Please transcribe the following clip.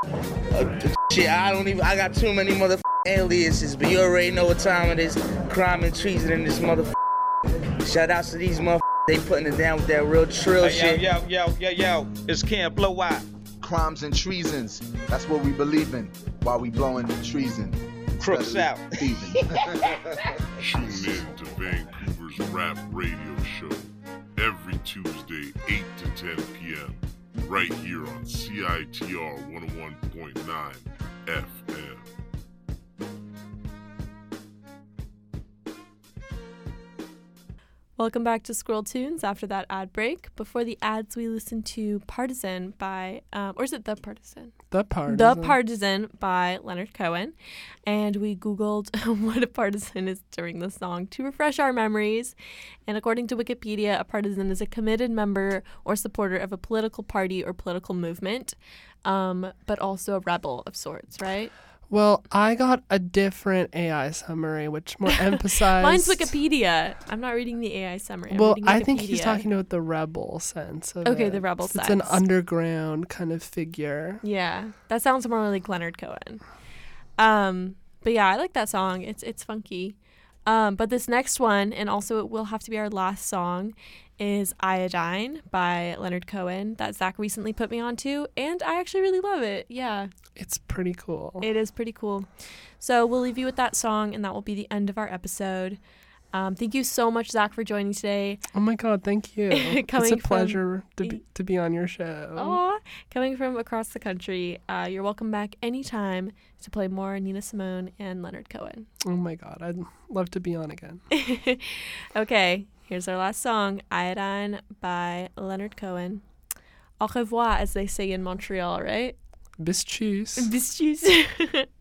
Shit, I got too many motherfucking aliases, but you already know what time it is. Crime and treason in this motherfucker. Shout outs to these motherfuckers. They putting it down with that real trill shit. Yo. It's Camp Blow Out. Crimes and treasons. That's what we believe in while we blowing treason. Crooks out. Tune in to Vancouver's rap radio show every Tuesday, 8 to 10 p.m. right here on CITR 101.9 FM. Welcome back to Squirrel Tunes after that ad break. Before the ads, we listened to Partisan by, or is it The Partisan? The Partisan. The Partisan by Leonard Cohen. And we Googled what a partisan is during the song to refresh our memories. And according to Wikipedia, a partisan is a committed member or supporter of a political party or political movement, but also a rebel of sorts, right? Well, I got a different AI summary, which more emphasized... Mine's Wikipedia. I'm not reading the AI summary. Well, I think he's talking about the rebel sense of Okay, it. the rebel sense. It's an underground kind of figure. Yeah, that sounds more like Leonard Cohen. But yeah, I like that song. It's funky. But this next one, and also it will have to be our last song, is Iodine by Leonard Cohen that Zach recently put me onto, and I actually really love it. Yeah. It's pretty cool. It is pretty cool. So we'll leave you with that song, and that will be the end of our episode. Thank you so much, Zach, for joining today. Oh my God, thank you. It's a pleasure to be on your show. Aw, coming from across the country. You're welcome back anytime to play more Nina Simone and Leonard Cohen. Oh my God, I'd love to be on again. Okay, here's our last song, Iodine by Leonard Cohen. Au revoir, as they say in Montreal, right? Bis tschüss. Bis tschüss.